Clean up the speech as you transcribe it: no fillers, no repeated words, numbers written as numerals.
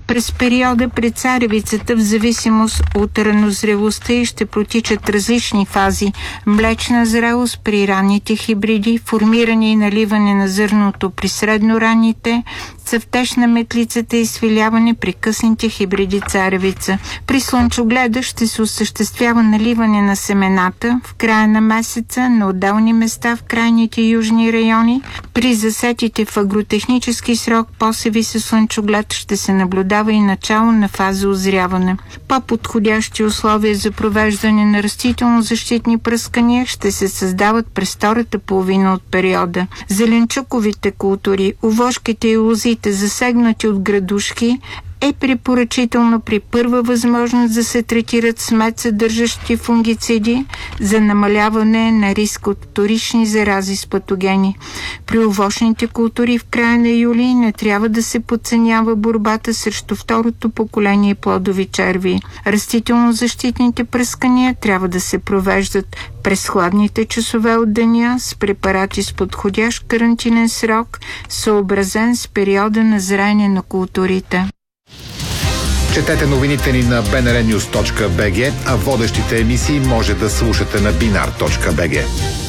През периода при царевицата, в зависимост от ранозрелостта й, ще протичат различни фази. Млечна зрелост при ранните хибриди, формиране и наливане на зърното при средноранните, цъфтеж на метлицата и свиляване при късните хибриди царевица. При слънчогледа ще се осъществява наливане на семената в края на месеца на отделни места в крайните южни райони. При засетите в агротехнически срок посеви със слънчоглед ще се наблюдава и начало на фаза озряване. По-подходящи условия за провеждане на растително-защитни пръскания ще се създават през втората половина от периода. Зеленчуковите култури, овошките и лозите, засегнати от градушки, е препоръчително при първа възможност да се третират с мед, съдържащи фунгициди, за намаляване на риск от вторични зарази с патогени. При овощните култури в края на юли не трябва да се подценява борбата срещу второто поколение плодови черви. Растително-защитните пръскания трябва да се провеждат през хладните часове от деня с препарати с подходящ карантинен срок, съобразен с периода на зрение на културите. Четете новините ни на bnrnews.bg, а водещите емисии може да слушате на binar.bg.